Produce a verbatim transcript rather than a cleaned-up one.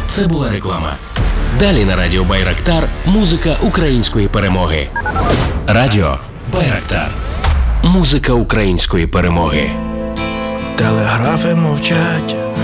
Це була реклама. Далі на радіо Байрактар музика української перемоги. Радіо Байрактар. Музика української перемоги. Телеграфи мовчать,